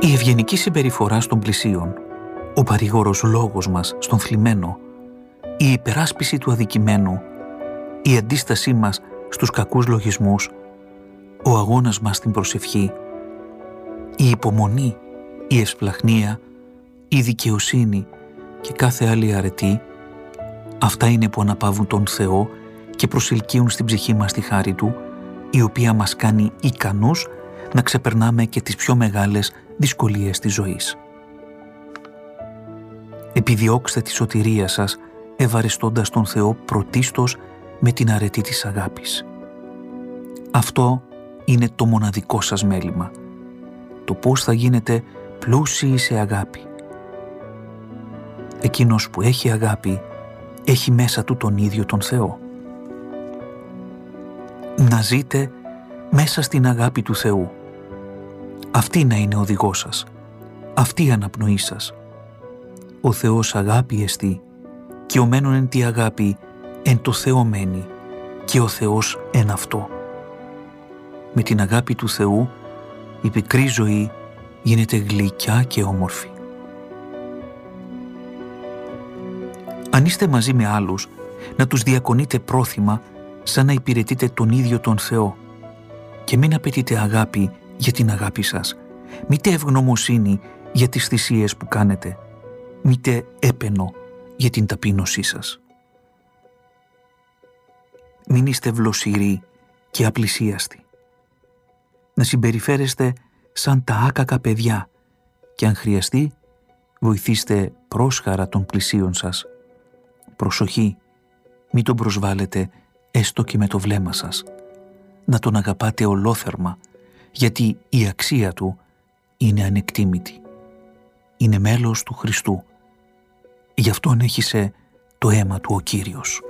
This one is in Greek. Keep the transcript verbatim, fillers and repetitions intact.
Η ευγενική συμπεριφορά στον πλησίον, ο παρηγόρος λόγος μας στον θλιμμένο, η υπεράσπιση του αδικημένου, η αντίστασή μας στους κακούς λογισμούς, ο αγώνας μας στην προσευχή, η υπομονή, η ευσπλαχνία, η δικαιοσύνη και κάθε άλλη αρετή, αυτά είναι που αναπαύουν τον Θεό και προσελκύουν στην ψυχή μας τη χάρη Του, η οποία μας κάνει ικανούς να ξεπερνάμε και τις πιο μεγάλες δυσκολίες της ζωής. Επιδιώξτε τη σωτηρία σας ευαρεστώντας τον Θεό πρωτίστως με την αρετή της αγάπης. Αυτό είναι το μοναδικό σας μέλημα, το πώς θα γίνετε πλούσιοι σε αγάπη. Εκείνος που έχει αγάπη έχει μέσα του τον ίδιο τον Θεό. Να ζείτε μέσα στην αγάπη του Θεού. Αυτή να είναι ο οδηγός σας, αυτή η αναπνοή σας. Ο Θεός αγάπη εστί και ο μένων εν τη αγάπη εν το Θεό μένει και ο Θεός εν αυτό. Με την αγάπη του Θεού η πικρή ζωή γίνεται γλυκιά και όμορφη. Αν είστε μαζί με άλλους, να τους διακονείτε πρόθυμα σαν να υπηρετείτε τον ίδιο τον Θεό και μην απαιτείτε αγάπη για την αγάπη σας, μήτε ευγνωμοσύνη για τις θυσίες που κάνετε, μήτε έπαινο για την ταπείνωσή σας. Μην είστε βλοσιροί και απλησίαστοι. Να συμπεριφέρεστε σαν τα άκακα παιδιά και αν χρειαστεί βοηθήστε πρόσχαρα των πλησίων σας. Προσοχή, μην τον προσβάλλετε έστω και με το βλέμμα σας. Να τον αγαπάτε ολόθερμα, γιατί η αξία του είναι ανεκτήμητη. Είναι μέλος του Χριστού. Γι' αυτόν έχισε το αίμα του ο Κύριος.